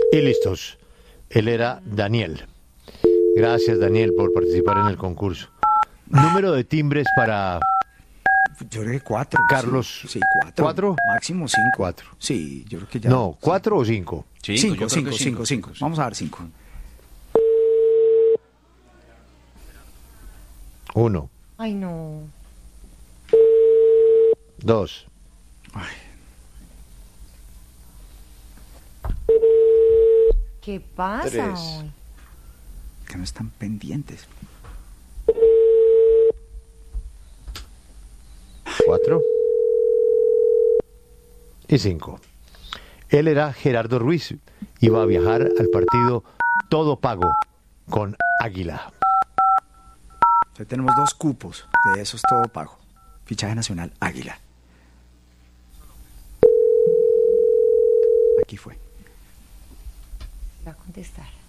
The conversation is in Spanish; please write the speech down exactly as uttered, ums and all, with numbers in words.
Y listos. Él era Daniel. Gracias, Daniel, por participar en el concurso. Número de timbres para Yo creo que cuatro. Carlos. Sí, sí, cuatro. ¿Cuatro? Máximo cinco. Cuatro. Sí, yo creo que ya. No, ¿cuatro o cinco? Cinco, Cinco, yo creo cinco, que cinco, cinco. sí. Vamos a dar cinco. Uno, Ay, no. dos, Ay, ¿Qué pasa Tres. hoy? que no están pendientes. cuatro y cinco. Él era Gerardo Ruiz. Iba a viajar al partido Todo Pago con Águila. Entonces tenemos dos cupos. De esos todo pago. Fichaje nacional Águila. Aquí fue. Va a contestar.